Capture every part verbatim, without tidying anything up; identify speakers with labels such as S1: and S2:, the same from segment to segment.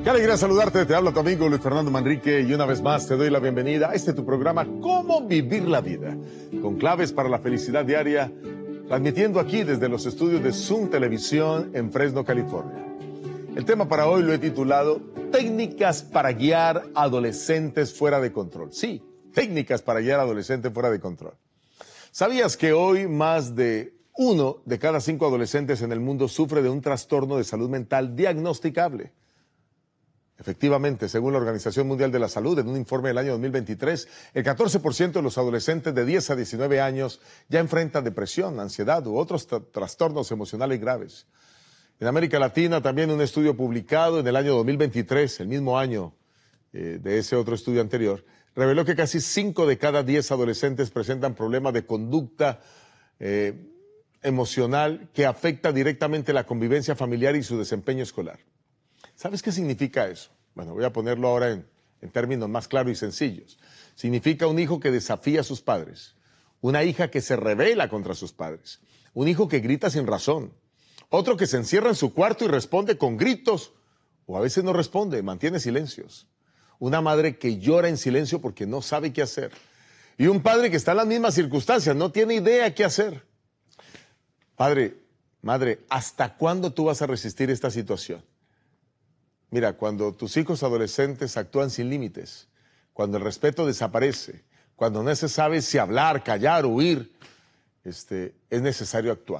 S1: Qué alegría saludarte, te habla tu amigo Luis Fernando Manrique y una vez más te doy la bienvenida a este tu programa Cómo Vivir la Vida, con claves para la felicidad diaria, transmitiendo aquí desde los estudios de Zoom Televisión en Fresno, California. El tema para hoy lo he titulado Técnicas para guiar adolescentes fuera de control. Sí, técnicas para guiar adolescentes fuera de control. ¿Sabías que hoy más de uno de cada cinco adolescentes en el mundo sufre de un trastorno de salud mental diagnosticable? Efectivamente, según la Organización Mundial de la Salud, en un informe del año dos mil veintitrés, el catorce por ciento de los adolescentes de diez a diecinueve años ya enfrentan depresión, ansiedad u otros tra- trastornos emocionales graves. En América Latina, también un estudio publicado en el año dos mil veintitrés, el mismo año eh, de ese otro estudio anterior, reveló que casi cinco de cada diez adolescentes presentan problemas de conducta eh, emocional que afecta directamente la convivencia familiar y su desempeño escolar. ¿Sabes qué significa eso? Bueno, voy a ponerlo ahora en, en términos más claros y sencillos. Significa un hijo que desafía a sus padres, una hija que se rebela contra sus padres, un hijo que grita sin razón, otro que se encierra en su cuarto y responde con gritos, o a veces no responde, mantiene silencios, una madre que llora en silencio porque no sabe qué hacer, y un padre que está en las mismas circunstancias, no tiene idea qué hacer. Padre, madre, ¿hasta cuándo tú vas a resistir esta situación? Mira, cuando tus hijos adolescentes actúan sin límites, cuando el respeto desaparece, cuando no se sabe si hablar, callar o huir, este, es necesario actuar.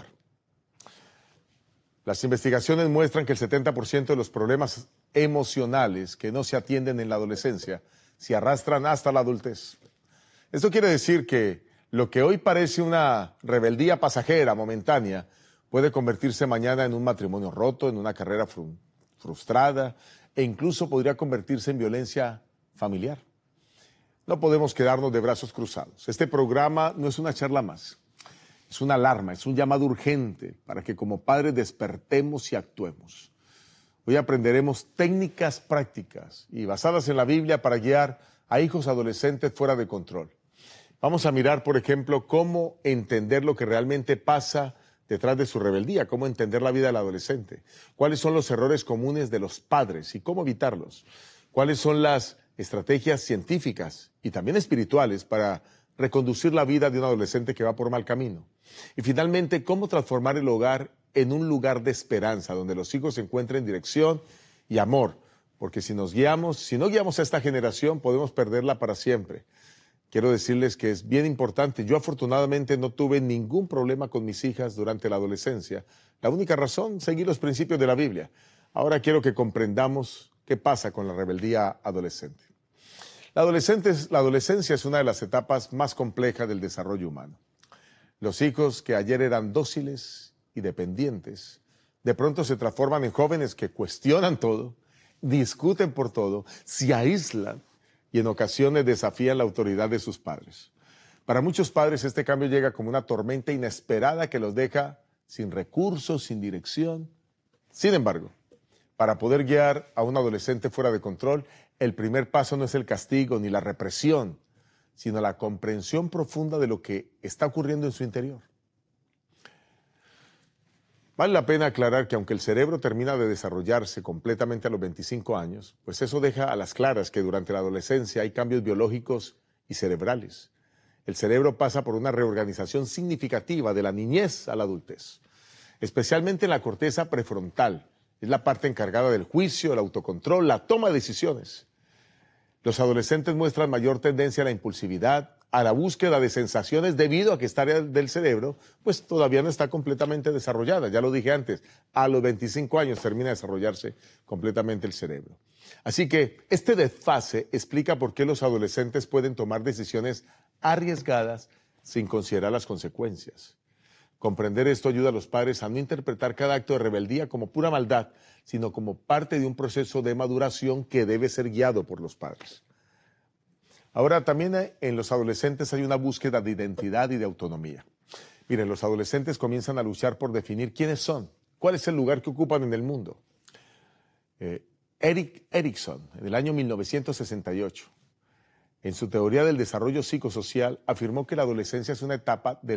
S1: Las investigaciones muestran que el setenta por ciento de los problemas emocionales que no se atienden en la adolescencia se arrastran hasta la adultez. Esto quiere decir que lo que hoy parece una rebeldía pasajera, momentánea, puede convertirse mañana en un matrimonio roto, en una carrera frustrada, frustrada e incluso podría convertirse en violencia familiar. No podemos quedarnos de brazos cruzados. Este programa no es una charla más, es una alarma, es un llamado urgente para que como padres despertemos y actuemos. Hoy aprenderemos técnicas prácticas y basadas en la Biblia para guiar a hijos adolescentes fuera de control. Vamos a mirar, por ejemplo, cómo entender lo que realmente pasa detrás de su rebeldía, cómo entender la vida del adolescente, cuáles son los errores comunes de los padres y cómo evitarlos, cuáles son las estrategias científicas y también espirituales para reconducir la vida de un adolescente que va por mal camino. Y finalmente, cómo transformar el hogar en un lugar de esperanza, donde los hijos encuentren dirección y amor, porque si nos guiamos, si no guiamos a esta generación, podemos perderla para siempre. Quiero decirles que es bien importante. Yo afortunadamente no tuve ningún problema con mis hijas durante la adolescencia. La única razón, seguir los principios de la Biblia. Ahora quiero que comprendamos qué pasa con la rebeldía adolescente. La, adolescente, la adolescencia es una de las etapas más complejas del desarrollo humano. Los hijos que ayer eran dóciles y dependientes, de pronto se transforman en jóvenes que cuestionan todo, discuten por todo, se aíslan, y en ocasiones desafían la autoridad de sus padres. Para muchos padres este cambio llega como una tormenta inesperada que los deja sin recursos, sin dirección. Sin embargo, para poder guiar a un adolescente fuera de control, el primer paso no es el castigo ni la represión, sino la comprensión profunda de lo que está ocurriendo en su interior. Vale la pena aclarar que aunque el cerebro termina de desarrollarse completamente a los veinticinco años, pues eso deja a las claras que durante la adolescencia hay cambios biológicos y cerebrales. El cerebro pasa por una reorganización significativa de la niñez a la adultez, especialmente en la corteza prefrontal. Es la parte encargada del juicio, el autocontrol, la toma de decisiones. Los adolescentes muestran mayor tendencia a la impulsividad, a la búsqueda de sensaciones debido a que esta área del cerebro pues todavía no está completamente desarrollada. Ya lo dije antes, a los veinticinco años termina de desarrollarse completamente el cerebro. Así que este desfase explica por qué los adolescentes pueden tomar decisiones arriesgadas sin considerar las consecuencias. Comprender esto ayuda a los padres a no interpretar cada acto de rebeldía como pura maldad, sino como parte de un proceso de maduración que debe ser guiado por los padres. Ahora, también en los adolescentes hay una búsqueda de identidad y de autonomía. Miren, los adolescentes comienzan a luchar por definir quiénes son, cuál es el lugar que ocupan en el mundo. Eh, Erik Erikson, en el año mil novecientos sesenta y ocho, en su teoría del desarrollo psicosocial, afirmó que la adolescencia es una etapa de la